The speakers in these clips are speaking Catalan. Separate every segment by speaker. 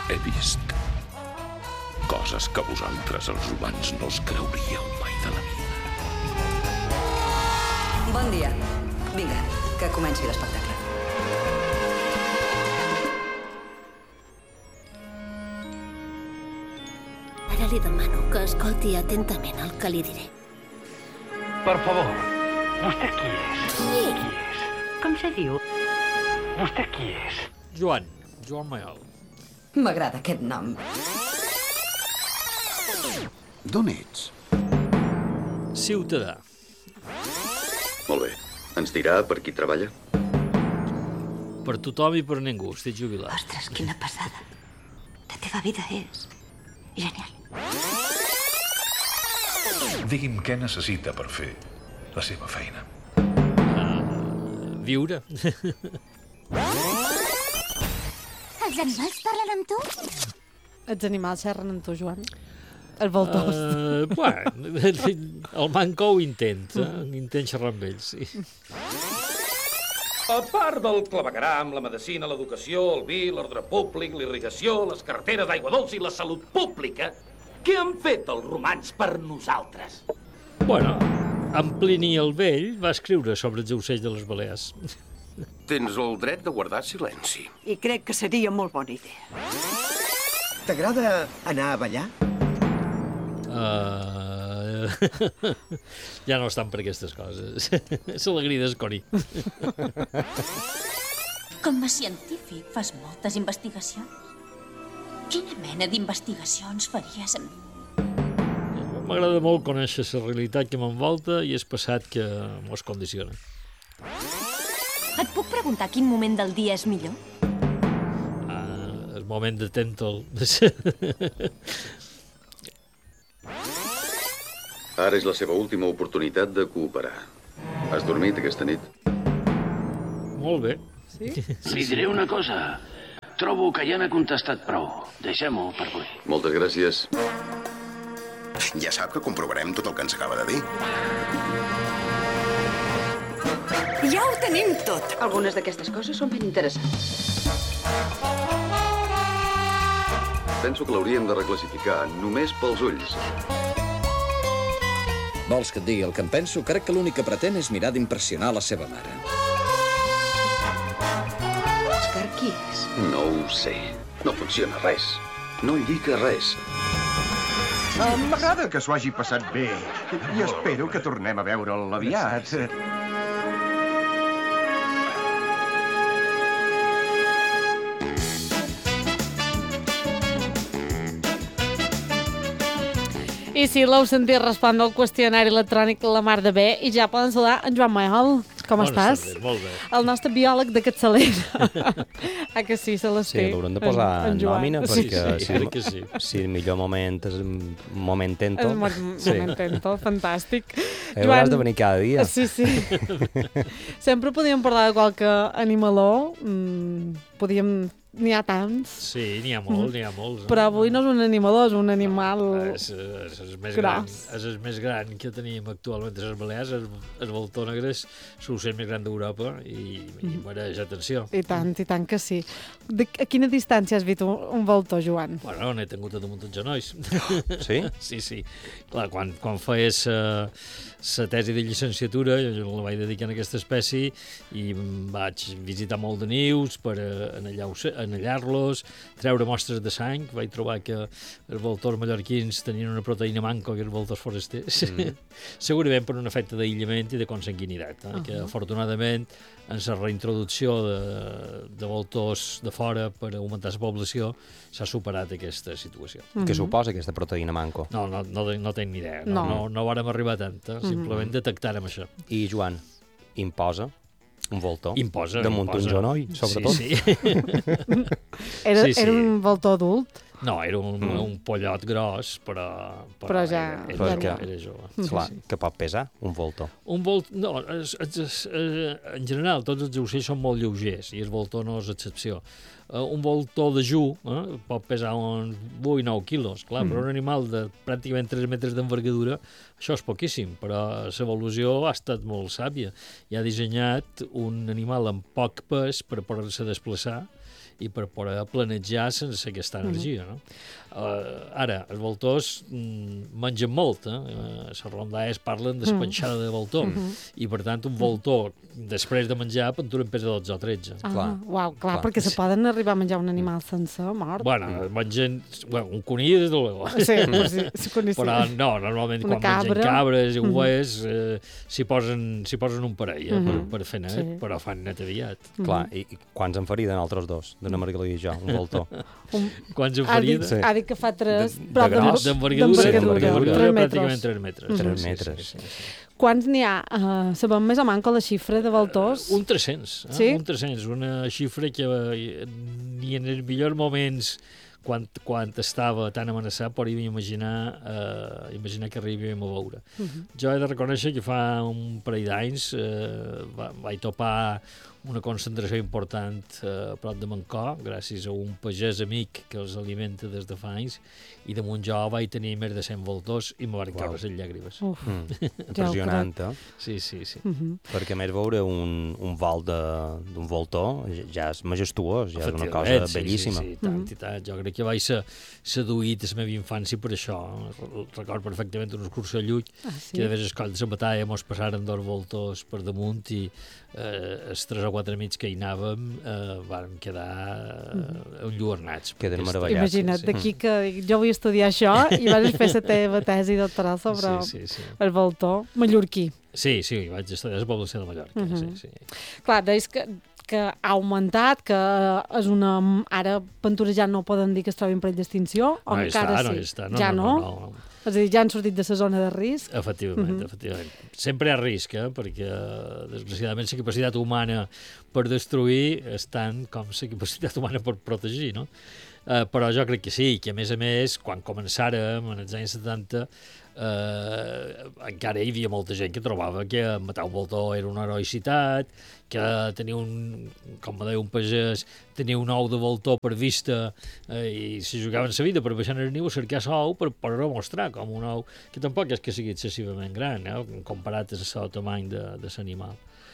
Speaker 1: He vist coses que vosaltres, els humans, no us creuríeu mai de la vida.
Speaker 2: Bon dia. Vinga, que comenci l'espectacle.
Speaker 3: Ara li demano que escolti atentament el que li diré.
Speaker 4: Per favor, vostè qui és?
Speaker 3: Qui és?
Speaker 4: Com se diu? Vostè qui és?
Speaker 5: Joan Mayol.
Speaker 2: M'agrada aquest nom.
Speaker 1: D'on ets?
Speaker 5: Ciutadà.
Speaker 6: Molt bé. Ens dirà per qui treballa?
Speaker 5: Per tothom i per ningú, estic jubilat.
Speaker 3: Ostres, quina passada. La teva vida és genial.
Speaker 7: Digui'm què necessita per fer la seva feina.
Speaker 5: Viure.
Speaker 3: Els animals parlen amb tu?
Speaker 8: Els animals xerren amb tu, Joan. El voltós.
Speaker 5: Bueno, el manco ho intenta. Intenta xerrar amb ells, sí.
Speaker 9: A part del clavegueram, la medicina, l'educació, el vi, l'ordre públic, l'irrigació, les carreteres d'aigua dolça i la salut pública, què han fet els romans per nosaltres?
Speaker 5: Bueno, en Plini el Vell va escriure sobre els ocells de les Balears.
Speaker 1: Tens el dret de guardar silenci.
Speaker 10: I crec que seria molt bona idea.
Speaker 11: T'agrada anar a ballar?
Speaker 5: Ja no estan per aquestes coses. És alegria d'escori.
Speaker 3: Com a científic fas moltes investigacions? Quina mena d'investigacions faries amb mi?
Speaker 5: M'agrada molt conèixer la realitat que m'envolta i el passat que mos condiciona.
Speaker 3: Et puc preguntar quin moment del dia és millor?
Speaker 5: El moment de tèntol.
Speaker 6: Ara és la seva última oportunitat de cooperar. Has dormit aquesta nit?
Speaker 5: Molt bé.
Speaker 8: Sí?
Speaker 4: Li diré una cosa. Trobo que ja n'ha contestat prou. Deixem-ho per avui.
Speaker 6: Moltes gràcies.
Speaker 1: Ja sap que comprovarem tot el que ens acaba de dir.
Speaker 10: Ja ho tenim tot.
Speaker 2: Algunes d'aquestes coses són ben interessants.
Speaker 6: Penso que l'hauríem de reclassificar només pels ulls.
Speaker 11: Vols que et digui el que em penso? Crec que l'únic que pretén és mirar d'impressionar la seva mare.
Speaker 2: Òscar, qui és?
Speaker 6: No ho sé. No funciona res. No lliga res.
Speaker 11: M'agrada que s'ho hagi passat bé i espero que tornem a veure'l aviat.
Speaker 8: I sí, l'heu sentit respondre al qüestionari electrònic la mar de bé i ja poden saludar en Joan Mayol. Com estàs?
Speaker 5: Molt bé.
Speaker 8: El nostre biòleg de capçalera. Que sí, se les té.
Speaker 12: Sí, l'haurem de posar en nòmina, perquè
Speaker 5: sí.
Speaker 12: si el millor moment és un momentento.
Speaker 8: Momentento, fantàstic.
Speaker 12: Hauràs de venir cada dia.
Speaker 8: Sí. Sempre podíem parlar de qualque animaló. N'hi ha tants.
Speaker 5: Sí, n'hi ha molts.
Speaker 8: Però avui no és un animaló, és un animal
Speaker 5: és el més gran. És el més gran que tenim actualment a les Balears. El voltor negre és l'ocell més gran d'Europa i mereix atenció.
Speaker 8: I tant que sí. A quina distància has vist un voltor, Joan?
Speaker 5: Bueno, n'he tingut a damunt els genolls.
Speaker 12: Sí?
Speaker 5: Sí. Clar, quan feies la tesi de llicenciatura, jo la vaig dedicar a aquesta espècie i vaig visitar molt de nius per anellar-los, treure mostres de sang. Vaig trobar que els voltors mallorquins tenien una proteïna manco que els voltors foresters. Segurament per un efecte d'aïllament i de consanguinitat, que afortunadament en la reintroducció de voltors de fora per augmentar la població s'ha superat aquesta situació.
Speaker 12: Què suposa aquesta proteïna manco?
Speaker 5: No tinc ni idea. No vàrem arribar a tanta. Simplement detectàrem això.
Speaker 12: I Joan, imposa un voltor?
Speaker 5: Imposa.
Speaker 12: Damunt un genoll, sobretot?
Speaker 5: Sí.
Speaker 8: Era un voltor adult?
Speaker 5: No, era un pollot gros, però
Speaker 8: ja
Speaker 5: era jove.
Speaker 12: Clar, que pot pesar un voltor?
Speaker 5: No, en general tots els ocells són molt lleugers i el voltor no és excepció. Un voltor de ju pot pesar uns 8-9 quilos, clar, però un animal de pràcticament 3 metres d'envergadura, això és poquíssim, però l'evolució ha estat molt sàvia i ha dissenyat un animal amb poc pes per poder-se desplaçar i per poder planejar sense aquesta energia, no? Ara, els voltors mengen molt, les rondalles parlen d'espanxada de voltor, i per tant un voltor, després de menjar, pentura en pesa 12 o 13.
Speaker 8: Clar, perquè se poden arribar a menjar un animal sense mort.
Speaker 5: Bueno, mengen... un conill, des de luego.
Speaker 8: Sí,
Speaker 5: però no, normalment quan mengen cabres i ovelles s'hi posen un parell per fer net, però fan net aviat.
Speaker 12: Clar, i quants en farien altres dos, de Margalida i jo, un voltor?
Speaker 5: Quants en farien?
Speaker 8: Ha dit que fa 3,
Speaker 5: però d'envergadura pràcticament 3 metres.
Speaker 12: 3 metres.
Speaker 8: Quants n'hi ha? Sabem més o menys la xifra de voltors?
Speaker 5: Un 300.
Speaker 8: Sí?
Speaker 5: Un 300, una xifra que ni en els millors moments quan estava tan amenaçat podíem imaginar que arribíem a veure. Jo he de reconèixer que fa un parell d'anys vaig topar una concentració important a prop de Mancor, gràcies a un pagès amic que els alimenta des de fa anys, i damunt jo vaig tenir més de 100 voltors i me van caure les llàgrimes.
Speaker 12: Impressionant,
Speaker 5: Sí.
Speaker 12: Perquè a més veure un vol d'un voltor ja és majestuós, ja és una cosa bellíssima.
Speaker 5: Sí, tant i tant. Jo crec que vaig ser seduït a la meva infància per això. Recordo perfectament una excursió a Llull, que de vegades escolta la batalla mos passaren 2 voltors per damunt i els 3 o 4 amics que hi anàvem vàrem quedar enlluernats.
Speaker 12: Queden meravellats.
Speaker 8: Imagina't, d'aquí que jo vull estudiar això i vas fer la teva tesi doctoral sobre el voltor mallorquí.
Speaker 5: Sí, vaig estudiar a la població de Mallorca.
Speaker 8: Clar, deies que ha augmentat, que és una... Ara pintures ja no poden dir que es trobin en perill d'extinció, o encara sí? Ja no? És a dir, ja han sortit de la zona de risc?
Speaker 5: Efectivament. Sempre hi ha risc, perquè, desgraciadament, la capacitat humana per destruir és tant com la capacitat humana per protegir, no? Però jo crec que sí, que a més, quan començàrem, en els anys 70, encara hi havia molta gent que trobava que matar un voltor era una heroïcitat, que tenia com deia un pagès, tenia un ou de voltor per vista i se jugaven la vida per baixar en el niu a cercar l'ou per poder-ho mostrar com un ou, que tampoc és que sigui excessivament gran, comparat amb el tamany de l'animal.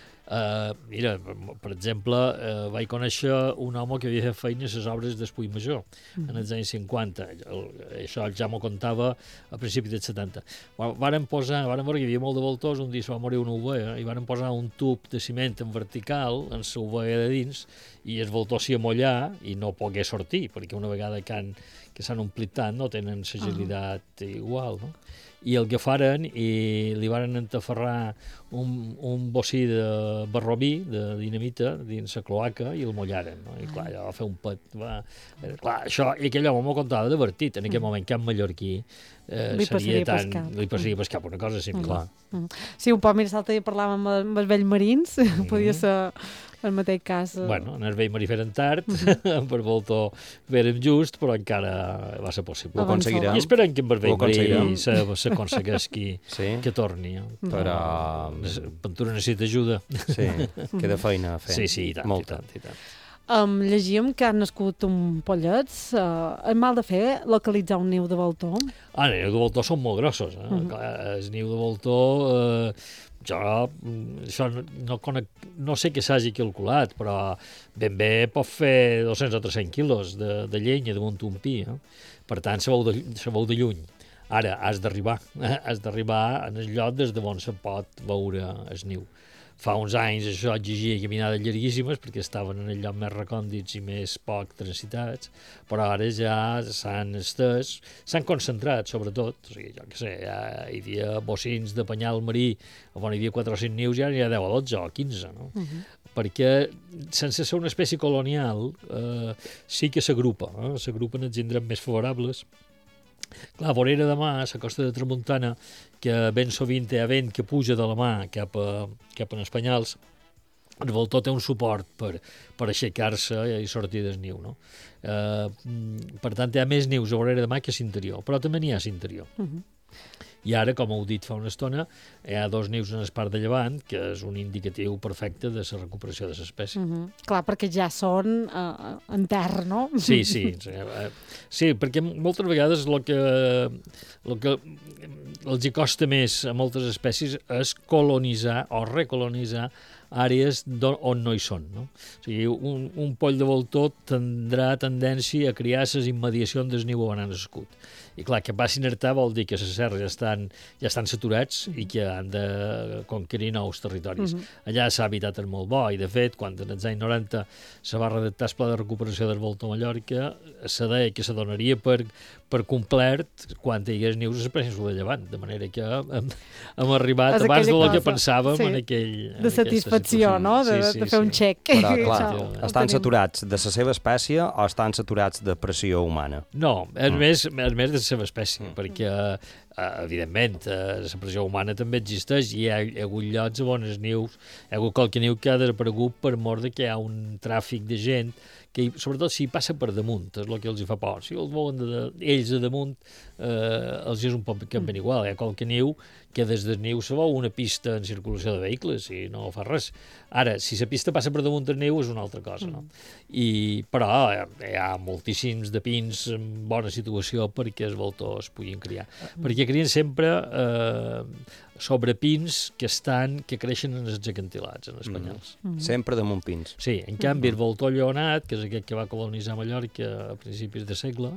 Speaker 5: Mira, per exemple, vaig conèixer un home que havia fet feina a les obres d'Espull Major en els anys 50. Això ja m'ho contava a principis dels 70. Varen veure que hi havia molt de voltors, un dia se va morir una ovella i varen posar un tub de ciment en vertical en la ovella de dins i el voltor s'hi amollà i no pogué sortir, perquè una vegada que s'han omplit tant no tenen l'agilitat igual, no? I el agafaren i li varen entaferrar un bocí de barromí, de dinamita, dins la cloaca i el mollaren, no? I clar, allò va fer un pet. Clar, això, i aquell home m'ho contava divertit, en aquell moment Camp Mallorquí
Speaker 8: li
Speaker 5: passaria pescar per una cosa similar.
Speaker 8: Sí, un poc, mira, l'altre dia parlàvem amb els vells marins, podia ser el mateix cas.
Speaker 5: Bueno, en el vell marí feren tard, per voltor vèrem just, però encara va ser possible.
Speaker 12: Ho aconseguirem.
Speaker 5: I esperem que en el vell marí s'aconsegueix que torni.
Speaker 12: Però...
Speaker 5: Ventura necessita ajuda.
Speaker 12: Sí, queda feina a fer.
Speaker 5: Sí, i tant.
Speaker 12: Molta.
Speaker 8: Llegíem que han nascut un pollets. És mal de fer localitzar un niu de voltor?
Speaker 5: Els nius de voltor són molt grossos. El niu de voltor... Jo això no sé què s'hagi calculat, però ben bé pot fer 200 o 300 quilos de llenya damunt un pi. Per tant, se veu de lluny. Ara, has d'arribar en el lloc des d'on se pot veure el niu. Fa uns anys això exigia caminades llarguíssimes perquè estaven en el lloc més recòndits i més poc transitats, però ara ja s'han estès, s'han concentrat sobretot, o sigui, jo què sé, ja hi havia bocins de penyal marí on hi havia 4 o 5 nius i ara n'hi ha 10 o 12 o 15, no? Perquè sense ser una espècie colonial sí que s'agrupa, s'agrupen els indrets més favorables. Clar, a vorera de mar, a la costa de Tramuntana, que ben sovint hi ha vent que puja de la mà cap a Espanyals, el voltor té un suport per aixecar-se i sortir del niu, no? Per tant, hi ha més nius a vorera de mar que a l'interior, però també n'hi ha a l'interior. I ara, com heu dit fa una estona, hi ha 2 nius en el part de llevant, que és un indicatiu perfecte de la recuperació de l'espècie.
Speaker 8: Clar, perquè ja són en terra, no?
Speaker 5: Sí, perquè moltes vegades el que els hi costa més a moltes espècies és colonitzar o recolonitzar àrees on no hi són, no? O sigui, un poll de voltor tindrà tendència a criar les immediacions del niu on han nascut. I clar, que passin a hertar vol dir que les serres ja estan saturats i que han de conquerir nous territoris. Allà s'ha habitat el molt bo i, de fet, quan en els anys 90 se va redactar el pla de recuperació del voltor a Mallorca, se deia que se donaria per complet quan hi hagués nius a la península de Llevant, de manera que hem arribat abans del que pensàvem en aquell...
Speaker 8: De satisfacció, no? De fer un xec.
Speaker 12: Però, clar, estan saturats de la seva espècie o estan saturats de pressió humana?
Speaker 5: No, és més de la seva espècie, perquè evidentment la pressió humana també existeix i hi ha hagut llocs on els nius, hi ha hagut qualque niu que ha desaparegut per mort que hi ha un tràfic de gent que, sobretot, si passa per damunt, és el que els fa por. Si els volen ells a damunt, els és un poc ben igual. Hi ha qualque niu que des del niu se veu una pista en circulació de vehicles i no fa res. Ara, si la pista passa per damunt del niu és una altra cosa, no? Però hi ha moltíssims de pins en bona situació perquè els voltors puguin criar. Perquè crien sempre sobre pins que creixen en els acantilats, en els penyals.
Speaker 12: Sempre damunt pins.
Speaker 5: Sí, en canvi el voltor lleonat, que és aquest que va colonitzar Mallorca a principis de segle,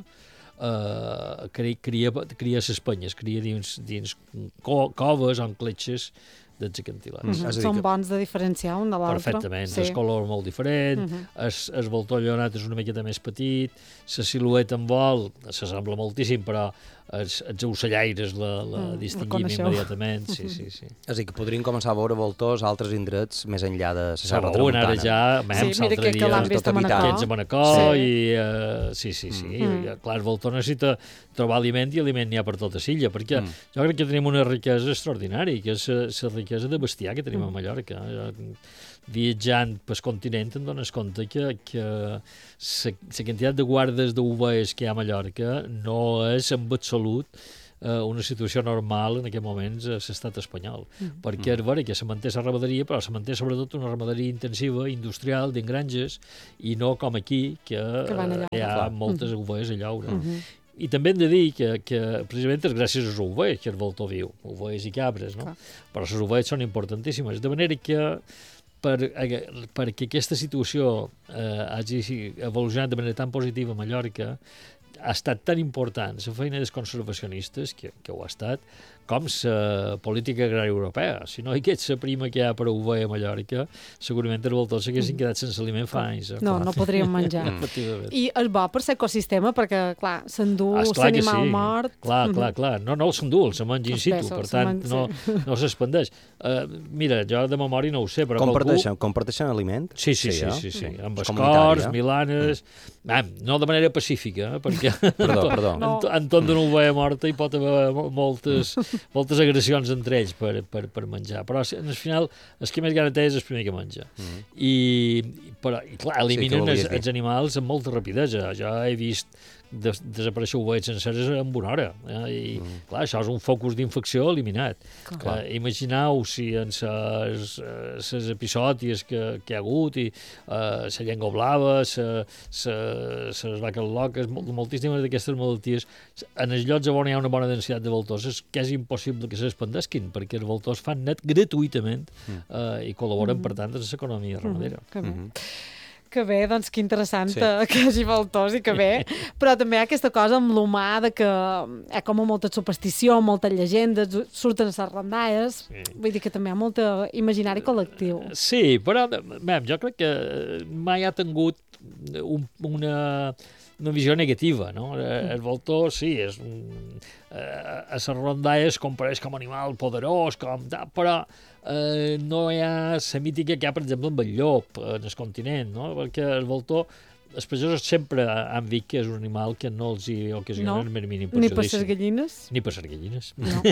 Speaker 5: cria ses penyes, cria dins coves o en cletxes dels acantilats.
Speaker 8: Són bons de diferenciar un de l'altre.
Speaker 5: Perfectament, el color molt diferent, el voltor lleonat és una miqueta més petit, la silueta en vol s'assembla moltíssim, però els ocellaires la distinguim immediatament. Sí.
Speaker 12: És a dir, que podrien començar a veure voltors a altres indrets més enllà de la Serra Tramuntana.
Speaker 5: Ara ja,
Speaker 8: mira que l'han vist a Manacor.
Speaker 5: Aquests a Manacor i... Sí. Clar, el voltor necessita trobar aliment i aliment n'hi ha per tota l'illa, perquè jo crec que tenim una riquesa extraordinària, que és la riquesa de bestiar que tenim a Mallorca. Viatjant pel continent em dones compte que la quantitat de guardes d'ovelles que hi ha a Mallorca no és en absolut una situació normal en aquest moments a l'estat espanyol. Perquè és vera que se manté la ramaderia, però se manté sobretot una ramaderia intensiva, industrial, d'engranges, i no com aquí, que hi ha moltes ovelles a llaure. I també hem de dir que precisament és gràcies als ovelles que el voltor viu, ovelles i cabres, no? Però les ovelles són importantíssimes, de manera que perquè aquesta situació hagi evolucionat de manera tan positiva a Mallorca, ha estat tan important la feina dels conservacionistes, que ho ha estat, com la política agrària europea. Si no hi hagués la prima que hi ha per ovella a Mallorca, segurament els voltors s'haguessin quedat sense aliment fa anys.
Speaker 8: No podríem menjar. I és bo per l'ecosistema, perquè, clar, s'endú l'animal mort.
Speaker 5: Clar. No s'endú, se menja in situ, per tant, no s'expandeix. Mira, jo de memòria no ho sé, però
Speaker 12: comparteixen aliment?
Speaker 5: Sí. Amb escorts, milanes... No de manera pacífica, perquè entorn d'una ovella morta hi pot haver moltes agressions entre ells per menjar, però al final el que més gana té és el primer que menja. Però, clar, eliminen els animals amb molta rapidesa. Jo he vist desaparèixer ovelles senceres en una hora. I, clar, això és un focus d'infecció eliminat. Imagineu si en les episòdies que hi ha hagut, i la llengua blava, les vaques loques, moltíssimes d'aquestes malalties, en els llocs on hi ha una bona densitat de voltors és quasi impossible que s'expandesquin, perquè els voltors fan net gratuïtament i col·laboren, per tant, en l'economia ramadera.
Speaker 8: Que bé, doncs que interessant que hi hagi voltors i que bé, però també hi ha aquesta cosa amb l'humà de que hi ha com molta superstició, moltes llegendes, surten a les rondalles, vull dir que també hi ha molt imaginari col·lectiu.
Speaker 5: Sí, però jo crec que mai ha tingut una visió negativa, no? El voltor, sí, a les rondalles compareix com animal poderós, però no hi ha la mítica que hi ha, per exemple, amb el llop en el continent, no? Perquè el voltor, els pagesos sempre han dit que és un animal que no els hi ocasiona el més mínim perjudici.
Speaker 8: Ni per les gallines?
Speaker 5: Ni per les gallines.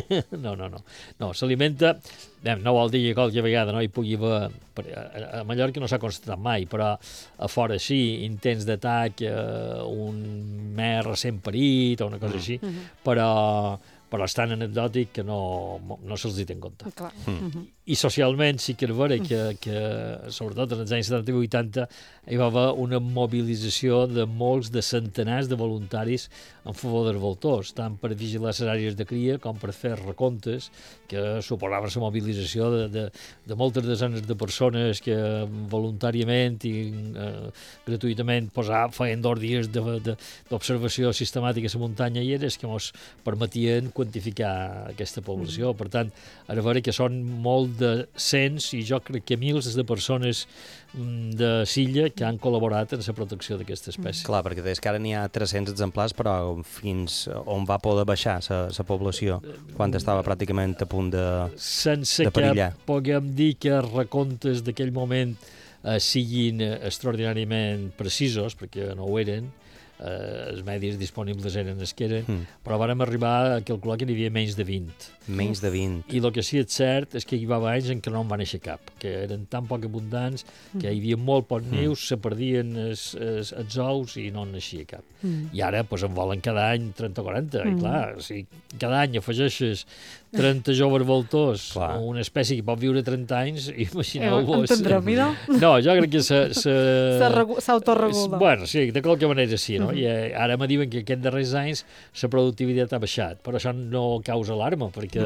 Speaker 5: No, s'alimenta, no vol dir que qualque vegada no hi pugui haver, a Mallorca no s'ha constatat mai, però a fora sí, intents d'atac, un mer recent parit o una cosa així, però és tan anecdòtic que no se'ls hi té en compte. I socialment sí que era vera que sobretot en els anys 70 i 80 hi va haver una mobilització de molts, de centenars de voluntaris en favor dels voltors, tant per vigilar les àrees de cria com per fer recomptes, que suposaven la mobilització de moltes desenes de persones que voluntàriament i gratuïtament feien 2 dies d'observació sistemàtica a la muntanya i eres que ens permetien quantificar aquesta població. Per tant, ara veure que són molt de cents i jo crec que mils de persones de Silla que han col·laborat en la protecció d'aquesta espècie.
Speaker 12: Clar, perquè des que ara n'hi ha 300 exemplars, però fins on va poder baixar la població, quan estava pràcticament a punt de perillar.
Speaker 5: Sense que puguem dir que els recomptes d'aquell moment siguin extraordinàriament precisos, perquè no ho eren, els medis disponibles eren els que eren, però vàrem arribar a calcular que n'hi havia menys de 20.
Speaker 12: Menys de 20.
Speaker 5: I el que sí és cert és que hi va haver anys en què no en va néixer cap, que eren tan poc abundants que hi havia molt poc nius, se perdien els ous i no en naixia cap. I ara en volen cada any 30 o 40, i clar, si cada any afegeixes 30 joves voltors a una espècie que pot viure 30 anys, imagineu-vos...
Speaker 8: Entendrem, no?
Speaker 5: No, jo crec que
Speaker 8: s'autoregula.
Speaker 5: Bueno, sí, de qualque manera sí, no? I ara me diuen que aquests darrers anys la productivitat ha baixat, però això no causa alarma, perquè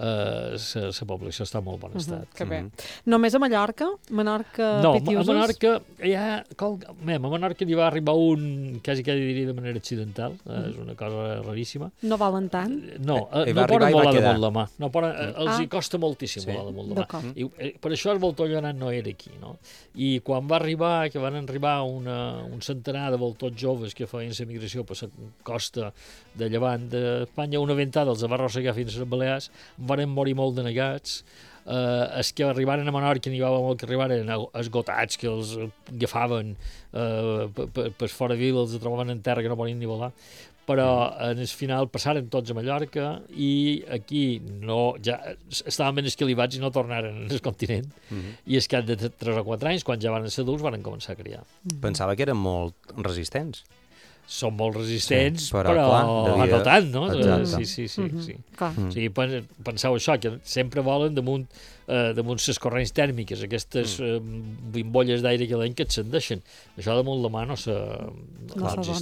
Speaker 5: la població està en molt bon estat.
Speaker 8: Que bé. Només a Mallorca? Menorca, Pitiusos?
Speaker 5: No, a Menorca hi va arribar un, quasi diria de manera accidental, és una cosa raríssima.
Speaker 8: No volen tant?
Speaker 5: No, no poden volar damunt la mà. Els hi costa moltíssim volar damunt la mà. Per això el voltor llonat no era aquí, no? I quan va arribar, que van arribar un centenar de voltors joves que feien la migració per la costa de llevant d'Espanya, una ventada els va arrossegar fins a les Balears, van morir molt de negats. Els que arribaren a Menorca n'hi va molt que arribaren esgotats, que els agafaven per fora de vila, els trobaven en terra que no podien ni volar, però en el final passaren tots a Mallorca i aquí ja estaven ben esquilibats i no tornaren al continent, i és que de 3 o 4 anys, quan ja van ser adults, van començar a criar.
Speaker 12: Pensava que eren molt resistents.
Speaker 5: Són molt resistents,
Speaker 12: però
Speaker 5: no tant, no?
Speaker 12: Exacte.
Speaker 5: Sí. Penseu això, que sempre volen damunt les corrents tèrmiques, aquestes bimbolles d'aire que l'any que et s'endeixen. Això damunt la mà no